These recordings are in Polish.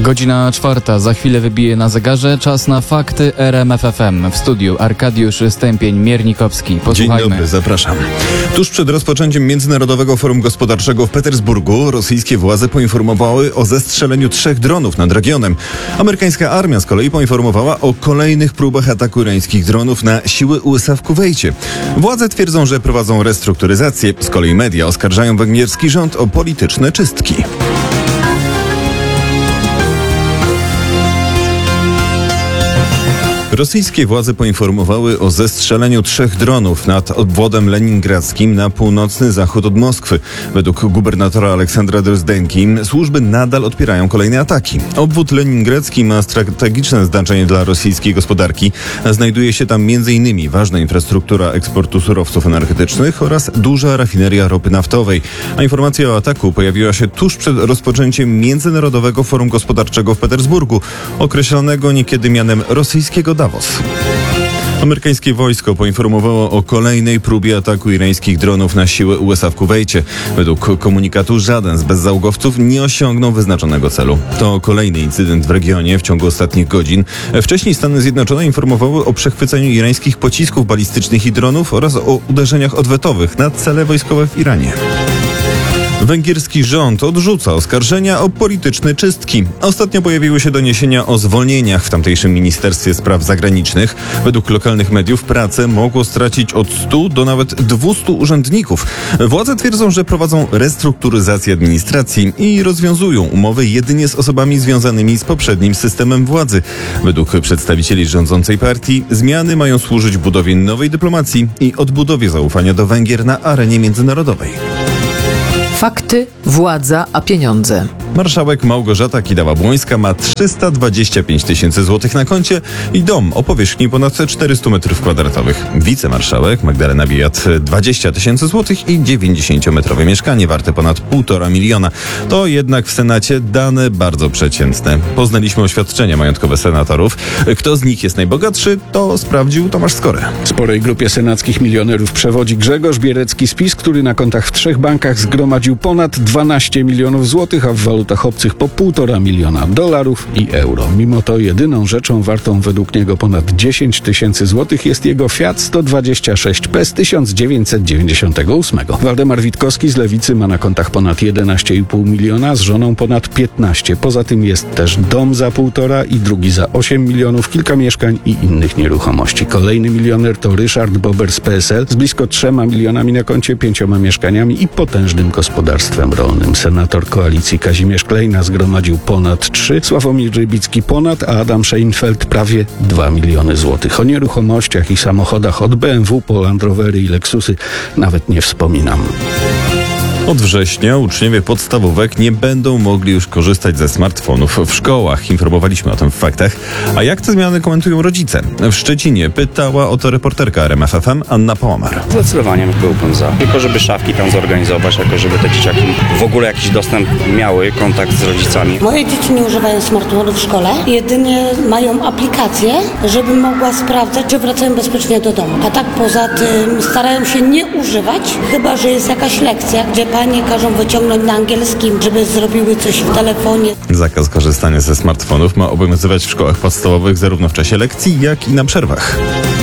Godzina 4. Za chwilę wybije na zegarze. Czas na fakty RMF FM. W studiu Arkadiusz Stępień-Miernikowski. Posłuchajmy. Dzień dobry, zapraszam. Tuż przed rozpoczęciem Międzynarodowego Forum Gospodarczego w Petersburgu rosyjskie władze poinformowały o zestrzeleniu 3 dronów nad regionem. Amerykańska armia z kolei poinformowała o kolejnych próbach ataku irańskich dronów na siły USA w Kuwejcie. Władze twierdzą, że prowadzą restrukturyzację. Z kolei media oskarżają węgierski rząd o polityczne czystki. Rosyjskie władze poinformowały o zestrzeleniu 3 dronów nad obwodem leningradzkim na północny zachód od Moskwy. Według gubernatora Aleksandra Drozdenki służby nadal odpierają kolejne ataki. Obwód leningradzki ma strategiczne znaczenie dla rosyjskiej gospodarki. Znajduje się tam m.in. ważna infrastruktura eksportu surowców energetycznych oraz duża rafineria ropy naftowej. A informacja o ataku pojawiła się tuż przed rozpoczęciem Międzynarodowego Forum Gospodarczego w Petersburgu, określonego niekiedy mianem rosyjskiego Davos. Amerykańskie wojsko poinformowało o kolejnej próbie ataku irańskich dronów na siły USA w Kuwejcie. Według komunikatu żaden z bezzałogowców nie osiągnął wyznaczonego celu. To kolejny incydent w regionie w ciągu ostatnich godzin. Wcześniej Stany Zjednoczone informowały o przechwyceniu irańskich pocisków balistycznych i dronów oraz o uderzeniach odwetowych na cele wojskowe w Iranie. Węgierski rząd odrzuca oskarżenia o polityczne czystki. Ostatnio pojawiły się doniesienia o zwolnieniach w tamtejszym Ministerstwie Spraw Zagranicznych. Według lokalnych mediów pracę mogło stracić od 100 do nawet 200 urzędników. Władze twierdzą, że prowadzą restrukturyzację administracji i rozwiązują umowy jedynie z osobami związanymi z poprzednim systemem władzy. Według przedstawicieli rządzącej partii zmiany mają służyć budowie nowej dyplomacji i odbudowie zaufania do Węgier na arenie międzynarodowej. Fakty, władza, a pieniądze. Marszałek Małgorzata Kidawa-Błońska ma 325 tysięcy złotych na koncie i dom o powierzchni ponad 400 m2. Wicemarszałek Magdalena Biejat 20 tysięcy złotych i 90-metrowe mieszkanie warte ponad 1,5 miliona. To jednak w Senacie dane bardzo przeciętne. Poznaliśmy oświadczenia majątkowe senatorów. Kto z nich jest najbogatszy, to sprawdził Tomasz Skorę. Sporej grupie senackich milionerów przewodzi Grzegorz Bierecki z PiS, który na kontach w 3 bankach zgromadził ponad 12 milionów złotych, a w walutach obcych po 1,5 miliona dolarów i euro. Mimo to jedyną rzeczą wartą według niego ponad 10 tysięcy złotych jest jego Fiat 126P z 1998. Waldemar Witkowski z Lewicy ma na kontach ponad 11,5 miliona, z żoną ponad 15. Poza tym jest też dom za 1,5 i drugi za 8 milionów, kilka mieszkań i innych nieruchomości. Kolejny milioner to Ryszard Bober z PSL z blisko 3 milionami na koncie, 5 mieszkaniami i potężnym gospodarstwem rolnym. Senator koalicji Kazimierz Klejna zgromadził ponad 3, Sławomir Rybicki ponad, a Adam Szejnfeld prawie 2 miliony złotych. O nieruchomościach i samochodach od BMW po Land Rovery i Lexusy nawet nie wspominam. Od września uczniowie podstawówek nie będą mogli już korzystać ze smartfonów w szkołach. Informowaliśmy o tym w faktach. A jak te zmiany komentują rodzice? W Szczecinie pytała o to reporterka RMF FM Anna Pałamar. Zdecydowanie byłbym za. Tylko żeby szafki tam zorganizować, jako żeby te dzieciaki w ogóle jakiś dostęp miały, kontakt z rodzicami. Moje dzieci nie używają smartfonów w szkole. Jedynie mają aplikację, żebym mogła sprawdzać, czy wracają bezpiecznie do domu. A tak poza tym starają się nie używać, chyba że jest jakaś lekcja, gdzie panie każą wyciągnąć na angielskim, żeby zrobiły coś w telefonie. Zakaz korzystania ze smartfonów ma obowiązywać w szkołach podstawowych zarówno w czasie lekcji, jak i na przerwach.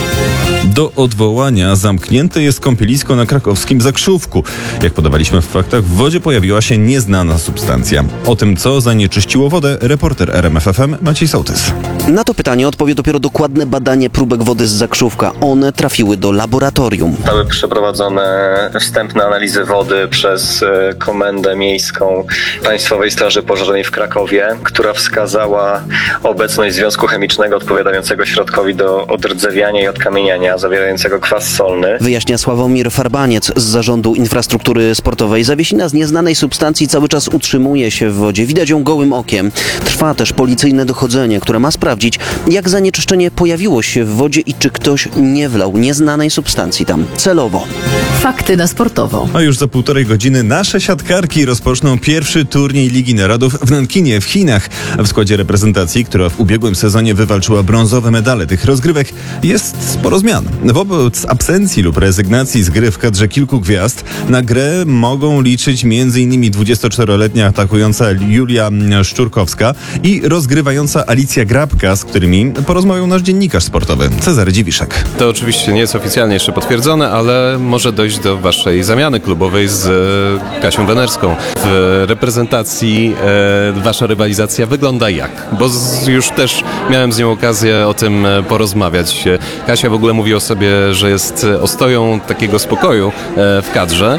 Do odwołania zamknięte jest kąpielisko na krakowskim Zakrzówku. Jak podawaliśmy w faktach, w wodzie pojawiła się nieznana substancja. O tym, co zanieczyściło wodę, reporter RMF FM Maciej Sołtys. Na to pytanie odpowie dopiero dokładne badanie próbek wody z Zakrzówka. One trafiły do laboratorium. Zostały przeprowadzone wstępne analizy wody przez Komendę Miejską Państwowej Straży Pożarnej w Krakowie, która wskazała obecność związku chemicznego odpowiadającego środkowi do odrdzewiania i odkamieniania, zawierającego kwas solny. Wyjaśnia Sławomir Farbaniec z Zarządu Infrastruktury Sportowej. Zawiesina z nieznanej substancji cały czas utrzymuje się w wodzie. Widać ją gołym okiem. Trwa też policyjne dochodzenie, które ma sprawdzić, jak zanieczyszczenie pojawiło się w wodzie i czy ktoś nie wlał nieznanej substancji tam celowo. Fakty na sportowo. A już za 1,5 godziny nasze siatkarki rozpoczną pierwszy turniej Ligi Narodów w Nankinie w Chinach. W składzie reprezentacji, która w ubiegłym sezonie wywalczyła brązowe medale tych rozgrywek, jest sporo zmian. Wobec absencji lub rezygnacji z gry w kadrze kilku gwiazd na grę mogą liczyć m.in. 24-letnia atakująca Julia Szczurkowska i rozgrywająca Alicja Grabka, z którymi porozmawiał nasz dziennikarz sportowy Cezary Dziwiszek. To oczywiście nie jest oficjalnie jeszcze potwierdzone, ale może dojść do waszej zamiany klubowej z Kasią Wenerską. W reprezentacji wasza rywalizacja wygląda jak? Bo już też miałem z nią okazję o tym porozmawiać. Kasia w ogóle mówi o sobie, że jest ostoją takiego spokoju w kadrze.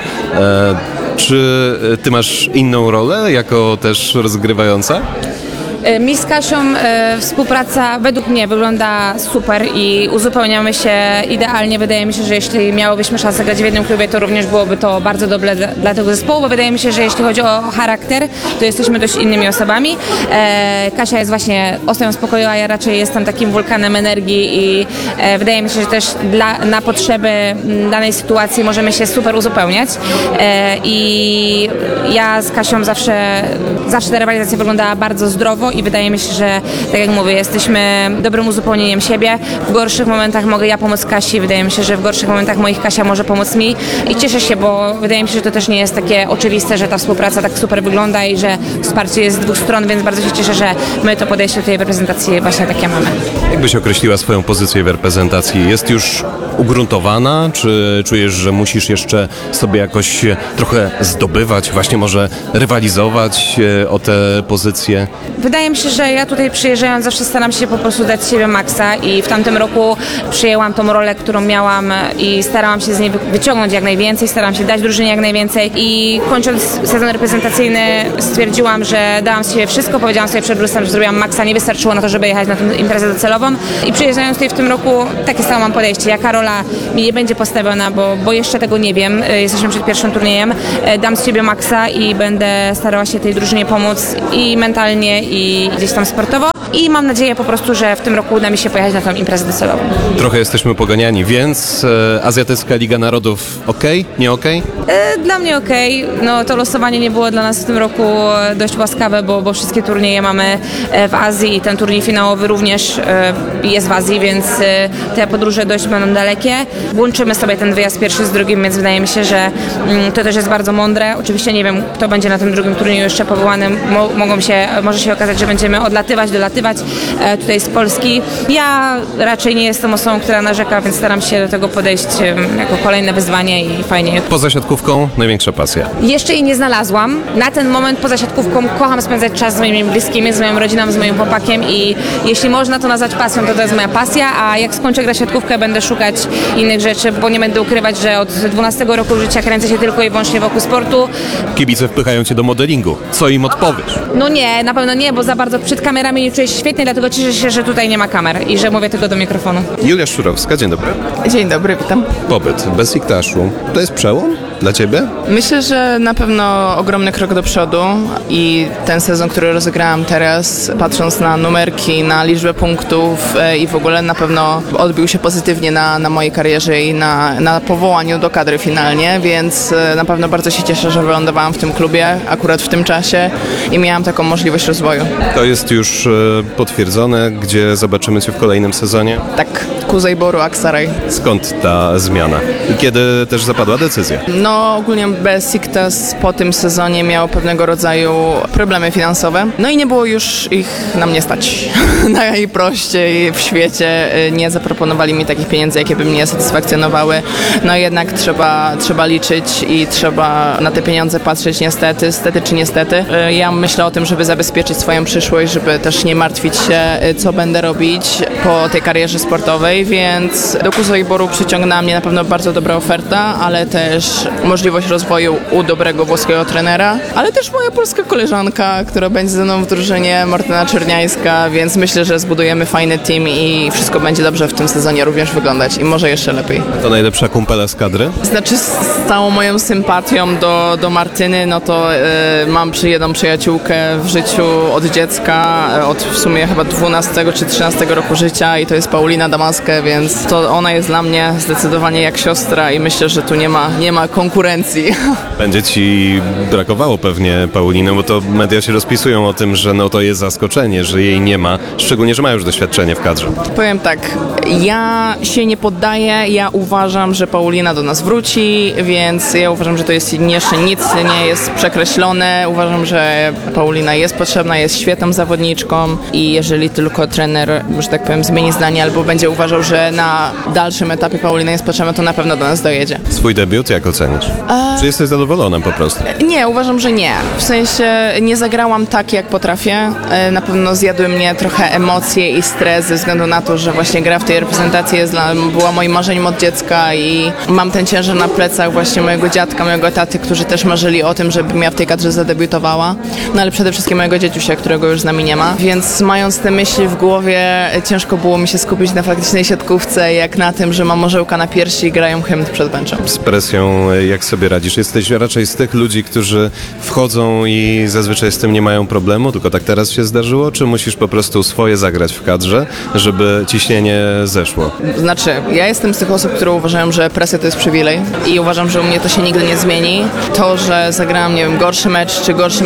Czy ty masz inną rolę jako też rozgrywająca? Mi z Kasią współpraca według mnie wygląda super i uzupełniamy się idealnie. Wydaje mi się, że jeśli miałobyśmy szansę grać w jednym klubie, to również byłoby to bardzo dobre dla tego zespołu, bo wydaje mi się, że jeśli chodzi o charakter, to jesteśmy dość innymi osobami. Kasia jest właśnie ostoją spokoju, a ja raczej jestem takim wulkanem energii i wydaje mi się, że też na potrzeby danej sytuacji możemy się super uzupełniać. I ja z Kasią zawsze ta rywalizacja wyglądała bardzo zdrowo i wydaje mi się, że tak jak mówię, jesteśmy dobrym uzupełnieniem siebie. W gorszych momentach mogę ja pomóc Kasi, wydaje mi się, że w gorszych momentach moich Kasia może pomóc mi i cieszę się, bo wydaje mi się, że to też nie jest takie oczywiste, że ta współpraca tak super wygląda i że wsparcie jest z dwóch stron, więc bardzo się cieszę, że my to podejście do tej reprezentacji właśnie takie mamy. Jak byś określiła swoją pozycję w reprezentacji? Jest już ugruntowana? Czy czujesz, że musisz jeszcze sobie jakoś trochę zdobywać, właśnie może rywalizować o te pozycje? Wydaje mi się, że ja tutaj przyjeżdżając zawsze staram się po prostu dać siebie maksa i w tamtym roku przyjęłam tą rolę, którą miałam i starałam się z niej wyciągnąć jak najwięcej, starałam się dać drużynie jak najwięcej i kończąc sezon reprezentacyjny stwierdziłam, że dałam z siebie wszystko, powiedziałam sobie przed lustrem, że zrobiłam maksa, nie wystarczyło na to, żeby jechać na tę imprezę docelową i przyjeżdżając tutaj w tym roku takie samo mam podejście, jaka rola mi nie będzie postawiona, bo jeszcze tego nie wiem, jesteśmy przed pierwszym turniejem, dam z siebie maksa i będę starała się tej drużynie pomóc i mentalnie i gdzieś tam sportowo i mam nadzieję po prostu, że w tym roku uda mi się pojechać na tą imprezę docelową. Trochę jesteśmy poganiani, więc Azjatycka Liga Narodów okej? Nie okej? Dla mnie okej. No to losowanie nie było dla nas w tym roku dość łaskawe, bo wszystkie turnieje mamy w Azji i ten turniej finałowy również jest w Azji, więc te podróże dość będą dalekie. Łączymy sobie ten wyjazd pierwszy z drugim, więc wydaje mi się, że to też jest bardzo mądre. Oczywiście nie wiem, kto będzie na tym drugim turnieju jeszcze powołanym. Może się okazać, że będziemy dolatywać tutaj z Polski. Ja raczej nie jestem osobą, która narzeka, więc staram się do tego podejść jako kolejne wyzwanie i fajnie. Poza siatkówką największa pasja? Jeszcze jej nie znalazłam. Na ten moment poza siatkówką kocham spędzać czas z moimi bliskimi, z moją rodziną, z moim chłopakiem i jeśli można to nazwać pasją, to jest moja pasja, a jak skończę grać siatkówkę, będę szukać innych rzeczy, bo nie będę ukrywać, że od 12 roku życia kręcę się tylko i wyłącznie wokół sportu. Kibice wpychają cię do modelingu. Co im odpowiesz? No nie, na pewno nie, bo za bardzo przed kamerami nie czuję się świetnie, dlatego cieszę się, że tutaj nie ma kamer i że mówię tylko do mikrofonu. Julia Szczurowska, dzień dobry. Dzień dobry, witam. Pobyt bez Besiktaszu to jest przełom dla ciebie? Myślę, że na pewno ogromny krok do przodu i ten sezon, który rozegrałam teraz, patrząc na numerki, na liczbę punktów i w ogóle na pewno odbił się pozytywnie na mojej karierze i na powołaniu do kadry finalnie, więc na pewno bardzo się cieszę, że wylądowałam w tym klubie akurat w tym czasie i miałam taką możliwość rozwoju. To jest już potwierdzone, gdzie zobaczymy cię w kolejnym sezonie? Tak, Kuzey Boru Aksaray. Skąd ta zmiana? I kiedy też zapadła decyzja? No ogólnie Besiktas po tym sezonie miał pewnego rodzaju problemy finansowe. No i nie było już ich na mnie stać. Najprościej w świecie nie zaproponowali mi takich pieniędzy, jakie by mnie satysfakcjonowały. No jednak trzeba liczyć i trzeba na te pieniądze patrzeć niestety czy niestety. Ja myślę o tym, żeby zabezpieczyć swoją przyszłość, żeby też nie martwić się, co będę robić po tej karierze sportowej, więc do Kuzey Boru przyciągnęła mnie na pewno bardzo dobra oferta, ale też możliwość rozwoju u dobrego włoskiego trenera, ale też moja polska koleżanka, która będzie ze mną w drużynie, Martyna Czerniańska, więc myślę, że zbudujemy fajny team i wszystko będzie dobrze w tym sezonie również wyglądać i może jeszcze lepiej. A to najlepsza kumpela z kadry? Znaczy z całą moją sympatią do Martyny, no to mam jedną przyjaciółkę w życiu od dziecka, od w sumie chyba 12 czy 13 roku życia i to jest Paulina Damaskę, więc to ona jest dla mnie zdecydowanie jak siostra i myślę, że tu nie ma konkurencji. Będzie ci brakowało pewnie Pauliny, bo to media się rozpisują o tym, że no to jest zaskoczenie, że jej nie ma, szczególnie, że ma już doświadczenie w kadrze. Powiem tak, ja się nie poddaję, ja uważam, że Paulina do nas wróci, więc ja uważam, że to jest jeszcze nic nie jest przekreślone. Uważam, że Paulina jest potrzebna, jest świetną zawodniczką i jeżeli tylko trener, że tak powiem, zmieni zdanie albo będzie uważał, że na dalszym etapie Paulina jest potrzebna, to na pewno do nas dojedzie. Swój debiut jak ocenisz? Czy jesteś zadowolona po prostu? Nie, uważam, że nie. W sensie nie zagrałam tak, jak potrafię. Na pewno zjadły mnie trochę emocje i stres ze względu na to, że właśnie gra w tej reprezentacji była moim marzeniem od dziecka i mam ten ciężar na plecach właśnie mojego dziadka, mojego taty, którzy też marzyli o tym, żebym ja w tej kadrze zadebiutowała. No ale przede wszystkim mojego dzieciusia, którego już z nami nie ma. Więc mając te myśli w głowie, ciężko było mi się skupić na faktycznej siatkówce, jak na tym, że mam orzełka na piersi i grają hymn przed benczem. Z presją jak sobie radzisz? Jesteś raczej z tych ludzi, którzy wchodzą i zazwyczaj z tym nie mają problemu, tylko tak teraz się zdarzyło? Czy musisz po prostu swoje zagrać w kadrze, żeby ciśnienie zeszło? Znaczy, ja jestem z tych osób, które uważają, że presja to jest przywilej i uważam, że u mnie to się nigdy nie zmieni. To, że zagrałam, nie wiem, gorszy mecz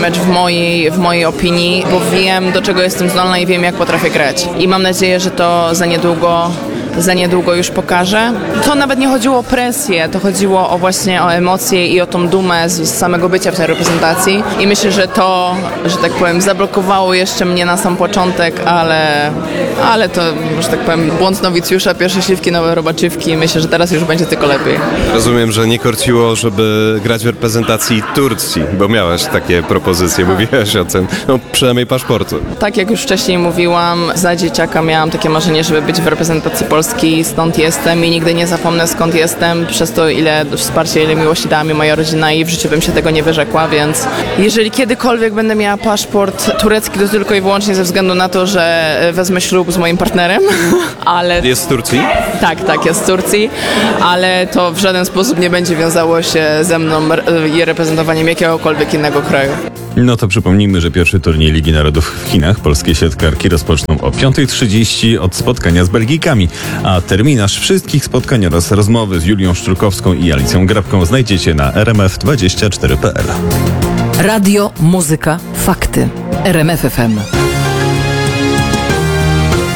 w mojej opinii, bo wiem, do czego jestem zdolna i wiem, jak potrafię grać. I mam nadzieję, że to za niedługo już pokażę. To nawet nie chodziło o presję, to chodziło właśnie o emocje i o tą dumę z samego bycia w tej reprezentacji i myślę, że to, że tak powiem, zablokowało jeszcze mnie na sam początek, ale to, że tak powiem, błąd nowicjusza, pierwsze śliwki, nowe robaczywki i myślę, że teraz już będzie tylko lepiej. Rozumiem, że nie korciło, żeby grać w reprezentacji Turcji, bo miałaś takie propozycje, mówiłaś o tym, no przynajmniej paszportu. Tak jak już wcześniej mówiłam, za dzieciaka miałam takie marzenie, żeby być w reprezentacji Polski, stąd jestem i nigdy nie zapomnę, skąd jestem, przez to ile wsparcia, ile miłości dała mi moja rodzina i w życiu bym się tego nie wyrzekła, więc jeżeli kiedykolwiek będę miała paszport turecki, to tylko i wyłącznie ze względu na to, że wezmę ślub z moim partnerem, ale... Jest z Turcji? Tak, jest z Turcji, ale to w żaden sposób nie będzie wiązało się ze mną i reprezentowaniem jakiegokolwiek innego kraju. No to przypomnijmy, że pierwszy turniej Ligi Narodów w Chinach polskie siatkarki rozpoczną o 5:30 od spotkania z Belgijkami, a terminarz wszystkich spotkań oraz rozmowy z Julią Szczurkowską i Alicją Grabką znajdziecie na rmf24.pl. Radio, muzyka, fakty. RMF FM.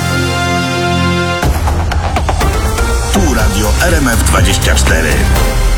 Tu radio RMF24.